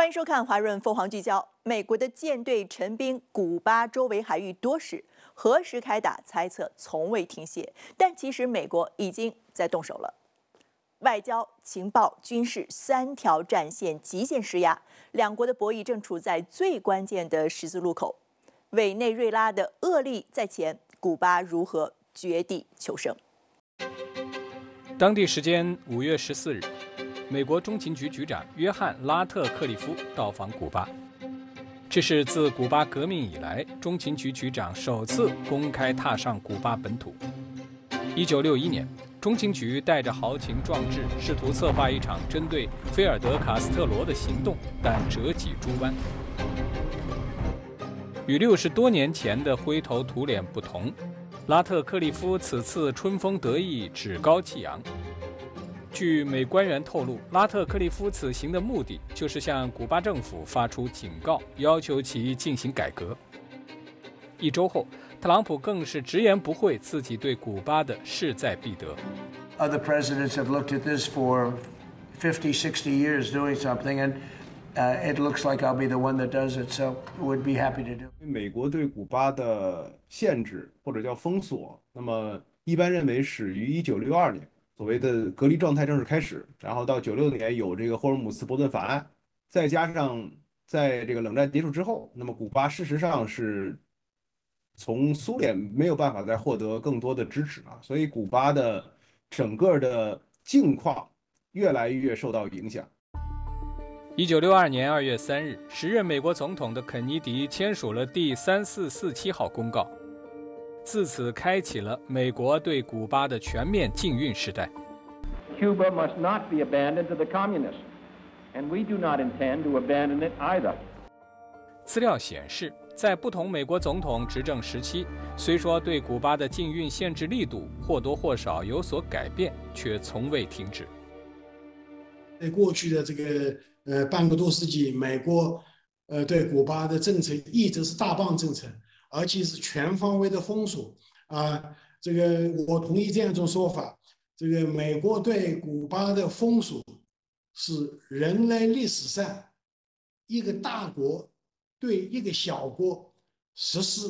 欢迎收看华润凤凰聚焦。美国的舰队陈兵古巴周围海域多时，何时开打，猜测从未停歇。但其实美国已经在动手了。外交、情报、军事三条战线极限施压，两国的博弈正处在最关键的十字路口。委内瑞拉的恶例在前，古巴如何绝地求生？ 当地时间5月14日。美国中情局局长约翰·拉特克利夫到访古巴，这是自古巴革命以来，中情局局长首次公开踏上古巴本土。1961年，中情局带着豪情壮志，试图策划一场针对菲尔德·卡斯特罗的行动，但折戟诸弯。与60多年前的灰头土脸不同，拉特克利夫此次春风得意，趾高气扬。据美官员透露，拉特克利夫此行的目的就是向古巴政府发出警告，要求其进行改革。1周后，特朗普更是直言不讳自己对古巴的势在必得。 Other presidents have looked at this for 50, 60 years doing something, and it looks like I'll be the one that does it, so would be happy to do. 美国对古巴的限制或者叫封锁，那么一般认为始于1962年。所谓的隔离状态正式开始，然后到96年有这个霍尔姆斯伯顿法案，再加上在这个冷战结束之后，那么古巴事实上是从苏联没有办法再获得更多的支持啊，所以古巴的整个的境况越来越受到影响。 1962年2月3日，时任美国总统的肯尼迪签署了第3447号公告。自此开启了美国对古巴的全面禁运时代。 Cuba must not be abandoned to the communists, and we do not intend to abandon it either. 资料显示，在不同美国总统执政时期，虽说对古巴的禁运限制力度或多或少有所改变，却从未停止。 在过去的这个半个多世纪，美国对古巴的政策一直是大棒政策。而且是全方位的封锁这个我同意这样一种说法，这个美国对古巴的封锁是人类历史上一个大国对一个小国实施